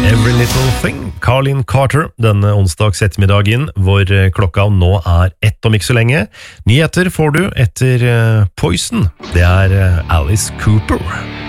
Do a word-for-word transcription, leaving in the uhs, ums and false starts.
Every Little Thing, Carlin Carter, denne onsdags ettermiddagen, hvor klokka nå er ett om ikke så lenge. Nyheter får du etter Poison. Det er Alice Cooper.